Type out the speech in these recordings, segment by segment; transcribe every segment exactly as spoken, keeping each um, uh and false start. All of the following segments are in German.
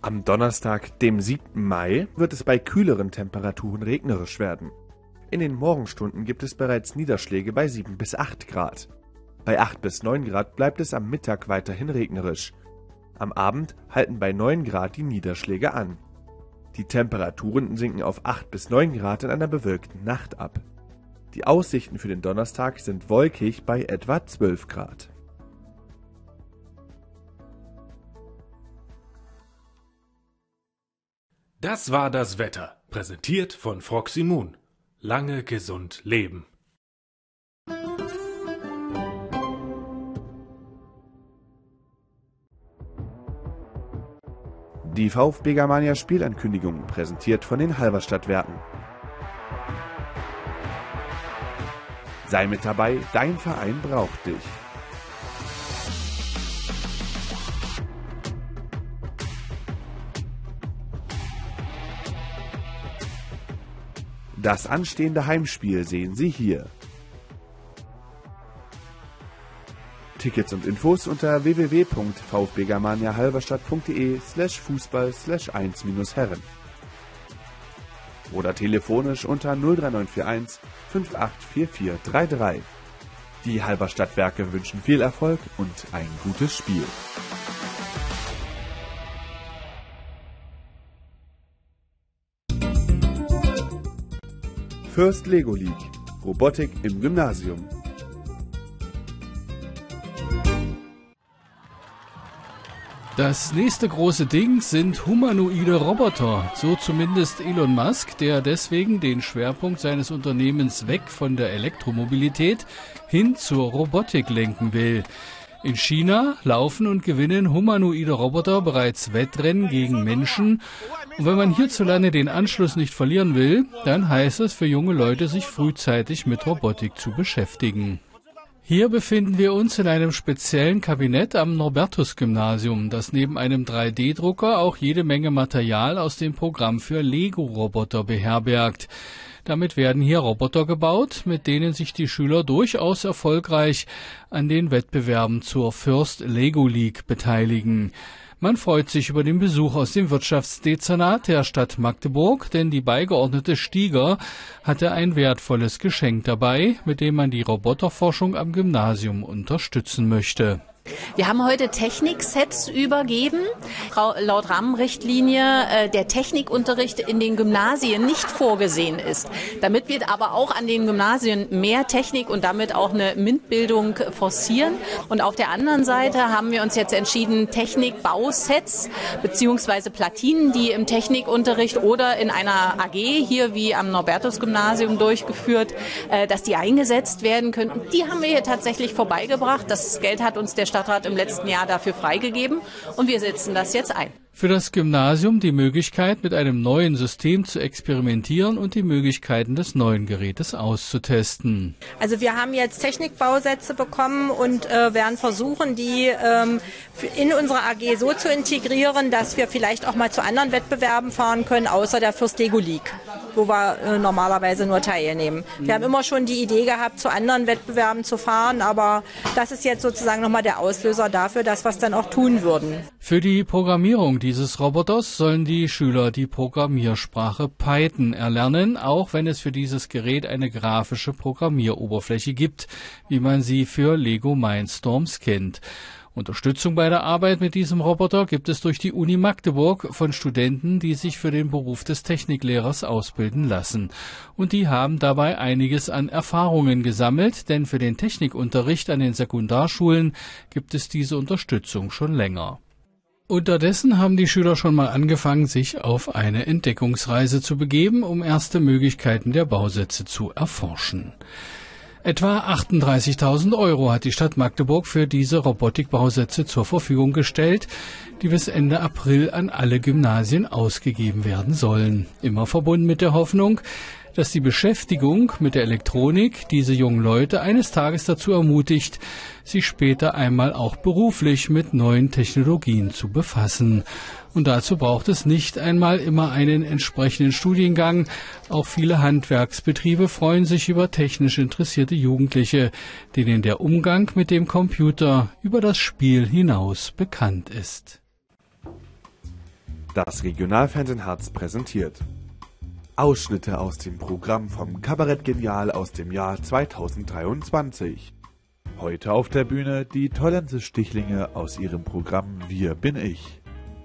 Am Donnerstag, dem siebten Mai, wird es bei kühleren Temperaturen regnerisch werden. In den Morgenstunden gibt es bereits Niederschläge bei sieben bis acht Grad. Bei acht bis neun Grad bleibt es am Mittag weiterhin regnerisch. Am Abend halten bei neun Grad die Niederschläge an. Die Temperaturen sinken auf acht bis neun Grad in einer bewölkten Nacht ab. Die Aussichten für den Donnerstag sind wolkig bei etwa zwölf Grad. Das war das Wetter, präsentiert von Froxy Moon. Lange gesund leben. Die VfB Germania Spielankündigung, präsentiert von den Halberstadtwerken. Sei mit dabei, dein Verein braucht dich. Das anstehende Heimspiel sehen Sie hier. Tickets und Infos unter w w w punkt v f b germania halberstadt punkt d e slash fußball slash eins Herren oder telefonisch unter null drei neun vier eins fünf acht vier vier drei drei. Die Halberstadtwerke wünschen viel Erfolg und ein gutes Spiel. First Lego League – Robotik im Gymnasium. Das nächste große Ding sind humanoide Roboter, so zumindest Elon Musk, der deswegen den Schwerpunkt seines Unternehmens weg von der Elektromobilität hin zur Robotik lenken will. In China laufen und gewinnen humanoide Roboter bereits Wettrennen gegen Menschen. Und wenn man hierzulande den Anschluss nicht verlieren will, dann heißt es für junge Leute, sich frühzeitig mit Robotik zu beschäftigen. Hier befinden wir uns in einem speziellen Kabinett am Norbertus-Gymnasium, das neben einem drei D Drucker auch jede Menge Material aus dem Programm für Lego-Roboter beherbergt. Damit werden hier Roboter gebaut, mit denen sich die Schüler durchaus erfolgreich an den Wettbewerben zur First Lego League beteiligen. Man freut sich über den Besuch aus dem Wirtschaftsdezernat der Stadt Magdeburg, denn die Beigeordnete Stieger hatte ein wertvolles Geschenk dabei, mit dem man die Roboterforschung am Gymnasium unterstützen möchte. Wir haben heute Techniksets übergeben. Laut Rahmenrichtlinie äh, der Technikunterricht in den Gymnasien nicht vorgesehen ist. Damit wir aber auch an den Gymnasien mehr Technik und damit auch eine MINT-Bildung forcieren. Und auf der anderen Seite haben wir uns jetzt entschieden, Technikbausets beziehungsweise Platinen, die im Technikunterricht oder in einer A G hier wie am Norbertus-Gymnasium durchgeführt, äh, dass die eingesetzt werden können. Und die haben wir hier tatsächlich vorbeigebracht. Das Geld hat uns der Stadtrat im letzten Jahr dafür freigegeben und wir setzen das jetzt ein. Für das Gymnasium die Möglichkeit, mit einem neuen System zu experimentieren und die Möglichkeiten des neuen Gerätes auszutesten. Also wir haben jetzt Technikbausätze bekommen und äh, werden versuchen, die ähm, in unsere A G so zu integrieren, dass wir vielleicht auch mal zu anderen Wettbewerben fahren können, außer der First Lego League, wo wir äh, normalerweise nur teilnehmen. Mhm. Wir haben immer schon die Idee gehabt, zu anderen Wettbewerben zu fahren, aber das ist jetzt sozusagen nochmal der Auslöser dafür, dass wir es dann auch tun würden. Für die Programmierung dieses Roboters sollen die Schüler die Programmiersprache Python erlernen, auch wenn es für dieses Gerät eine grafische Programmieroberfläche gibt, wie man sie für Lego Mindstorms kennt. Unterstützung bei der Arbeit mit diesem Roboter gibt es durch die Uni Magdeburg von Studenten, die sich für den Beruf des Techniklehrers ausbilden lassen. Und die haben dabei einiges an Erfahrungen gesammelt, denn für den Technikunterricht an den Sekundarschulen gibt es diese Unterstützung schon länger. Unterdessen haben die Schüler schon mal angefangen, sich auf eine Entdeckungsreise zu begeben, um erste Möglichkeiten der Bausätze zu erforschen. Etwa achtunddreißigtausend Euro hat die Stadt Magdeburg für diese Robotikbausätze zur Verfügung gestellt, die bis Ende April an alle Gymnasien ausgegeben werden sollen. Immer verbunden mit der Hoffnung, dass die Beschäftigung mit der Elektronik diese jungen Leute eines Tages dazu ermutigt, sich später einmal auch beruflich mit neuen Technologien zu befassen. Und dazu braucht es nicht einmal immer einen entsprechenden Studiengang. Auch viele Handwerksbetriebe freuen sich über technisch interessierte Jugendliche, denen der Umgang mit dem Computer über das Spiel hinaus bekannt ist. Das Regionalfernsehen Harz präsentiert Ausschnitte aus dem Programm vom Kabarett Genial aus dem Jahr zweitausenddreiundzwanzig. Heute auf der Bühne die Tollense Stichlinge aus ihrem Programm Wir bin ich.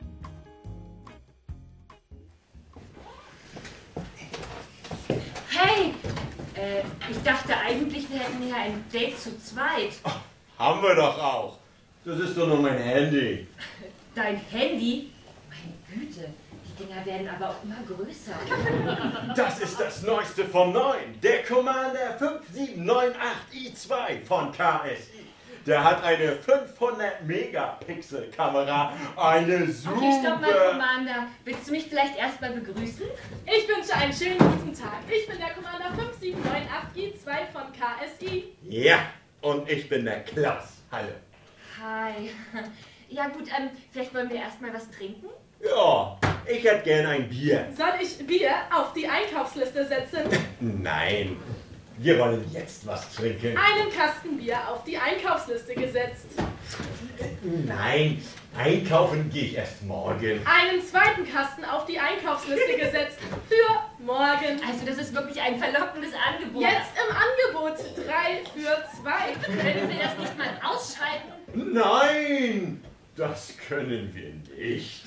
Hey, äh, ich dachte eigentlich, wir hätten hier ein Date zu zweit. Ach, haben wir doch auch. Das ist doch nur mein Handy. Dein Handy? Meine Güte, die Dinger werden aber auch immer größer. Das ist das Neueste vom Neuen. Der Commander fünf sieben neun acht i zwei von K S I. Der hat eine fünfhundert Megapixel Kamera. Eine super... Okay, stopp mal, Commander. Willst du mich vielleicht erstmal begrüßen? Ich wünsche einen schönen guten Tag. Ich bin der Commander fünf sieben neun acht i zwei von K S I. Ja, und ich bin der Klaus. Hallo. Hi. Ja gut, ähm, vielleicht wollen wir erstmal was trinken? Ja, ich hätte gern ein Bier. Soll ich Bier auf die Einkaufsliste setzen? Nein, wir wollen jetzt was trinken. Einen Kasten Bier auf die Einkaufsliste gesetzt. Nein, einkaufen gehe ich erst morgen. Einen zweiten Kasten auf die Einkaufsliste gesetzt. Für morgen. Also das ist wirklich ein verlockendes Angebot. Jetzt im Angebot. Drei für zwei. Können wir das nicht mal ausschreiten? Nein, das können wir nicht.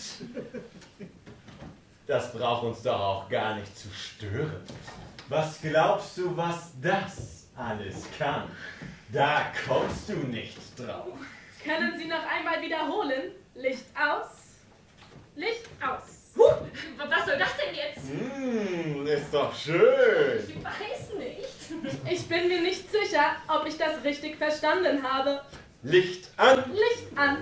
Das braucht uns doch auch gar nicht zu stören. Was glaubst du, was das alles kann? Da kommst du nicht drauf. Können Sie noch einmal wiederholen? Licht aus. Licht aus. Huh, was soll das denn jetzt? Hm, ist doch schön. Ich weiß nicht. Ich bin mir nicht sicher, ob ich das richtig verstanden habe. Licht an. Licht an.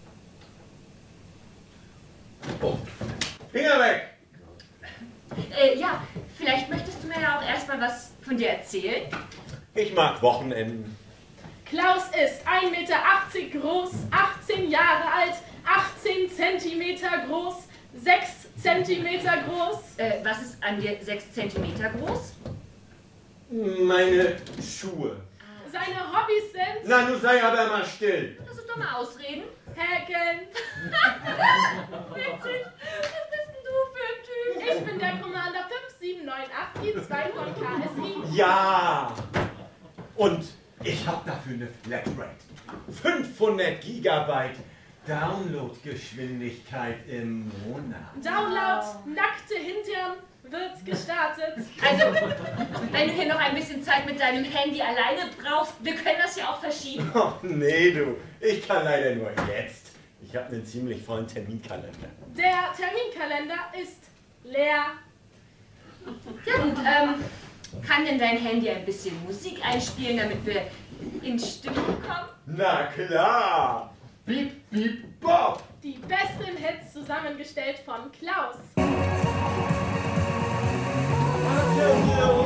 Oh. Finger weg. Äh, ja, vielleicht möchtest du mir ja auch erstmal was von dir erzählen. Ich mag Wochenenden. Klaus ist ein Meter achtzig groß, achtzehn Jahre alt, achtzehn Zentimeter groß, sechs Zentimeter groß. Äh, was ist an dir sechs Zentimeter groß? Meine Schuhe. Seine Hobbys sind Na, nun sei aber mal still. Lass uns doch mal ausreden. Häkeln. Witzig. Was bist denn du für ein Typ? Ich bin der Commander fünf sieben neun acht i zwei von K S I. Ja. Und ich habe dafür eine Flatrate. fünfhundert Gigabyte Downloadgeschwindigkeit im Monat. Download, nackte Hintern wird gestartet. Also, wenn du hier noch ein bisschen Zeit mit deinem Handy alleine brauchst, wir können das ja auch verschieben. Oh, nee, du. Ich kann leider nur jetzt. Ich habe einen ziemlich vollen Terminkalender. Der Terminkalender ist leer. Ja gut, ähm, kann denn dein Handy ein bisschen Musik einspielen, damit wir in Stimmung kommen? Na klar. Piep, piep, bop. Die besten Hits zusammengestellt von Klaus.